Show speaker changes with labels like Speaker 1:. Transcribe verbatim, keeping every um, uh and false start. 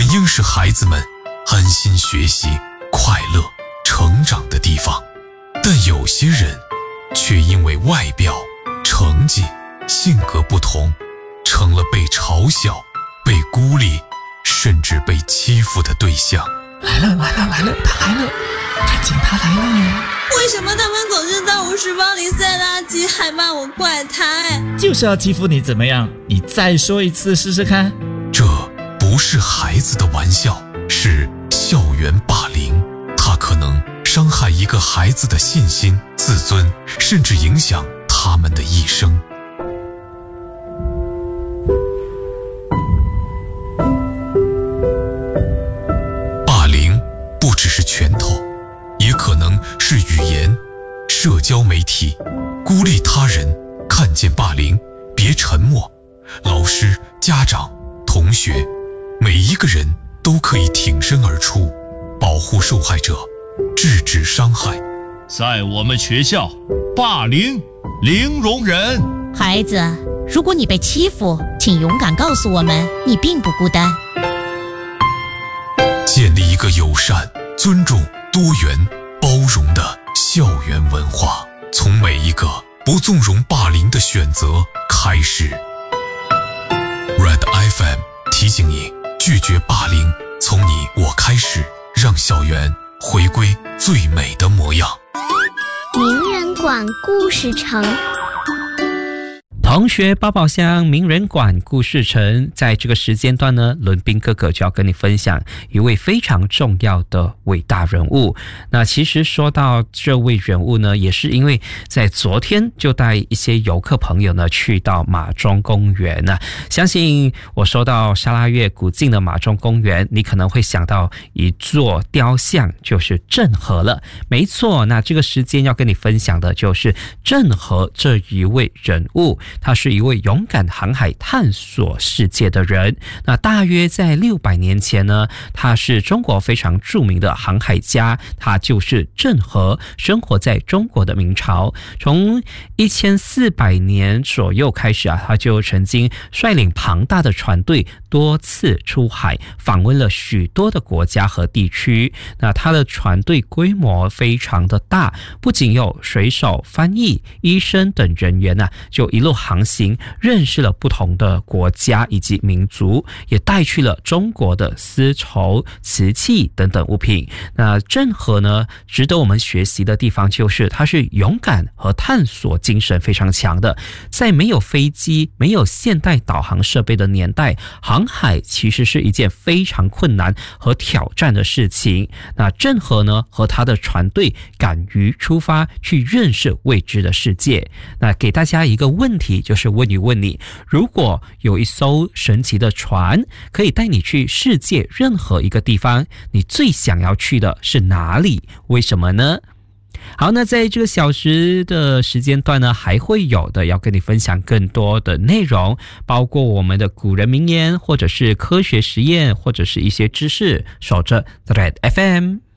Speaker 1: 应是孩子们安心学习、快乐成长的地方。但有些人却因为外表、成绩、性格不同，成了被嘲笑、被孤立，甚至被欺负的对象。
Speaker 2: 来了来了来了，他来了，赶紧他来了。
Speaker 3: 为什么他们总是到我书包里塞垃圾，还骂我怪胎？
Speaker 2: 就是要欺负你怎么样？你再说一次试试看。
Speaker 1: 这不是孩子的玩笑，是校园霸凌。它可能伤害一个孩子的信心、自尊，甚至影响他们的一生。霸凌不只是拳头，也可能是语言、社交媒体，孤立他人。看见霸凌，别沉默。老师、家长、同学，每一个人都可以挺身而出，保护受害者，制止伤害。
Speaker 4: 在我们学校，霸凌零容忍。
Speaker 5: 孩子，如果你被欺负，请勇敢告诉我们，你并不孤单。
Speaker 1: 建立一个友善、尊重、多元、包容的校园文化，从每一个不纵容霸凌的选择开始。 Red F M 提醒你，拒绝霸凌，从你我开始，让校园回归最美的模样。
Speaker 6: 名人馆故事城，
Speaker 7: 同学宝宝箱名人馆故事城，在这个时间段呢，伦宾哥哥就要跟你分享一位非常重要的伟大人物。那其实说到这位人物呢，也是因为在昨天就带一些游客朋友呢去到马中公园呢。相信我说到沙拉越古晋的马中公园，你可能会想到一座雕像，就是郑和了。没错，那这个时间要跟你分享的就是郑和这一位人物。他是一位勇敢航海探索世界的人。那大约在六百年前呢，他是中国非常著名的航海家，他就是郑和，生活在中国的明朝。从一千四百年左右开始啊，他就曾经率领庞大的船队多次出海，访问了许多的国家和地区。那他的船队规模非常的大，不仅有水手、翻译、医生等人员啊，就一路航行，认识了不同的国家以及民族，也带去了中国的丝绸、瓷器等等物品。那郑和呢，值得我们学习的地方就是他是勇敢和探索精神非常强的。在没有飞机、没有现代导航设备的年代，航海其实是一件非常困难和挑战的事情。那郑和呢，和他的船队敢于出发去认识未知的世界。那给大家一个问题，就是问一问你，如果有一艘神奇的船可以带你去世界任何一个地方，你最想要去的是哪里？为什么呢？好，那在这个小时的时间段呢，还会有的要跟你分享更多的内容，包括我们的古人名言，或者是科学实验，或者是一些知识。守着 Red F M。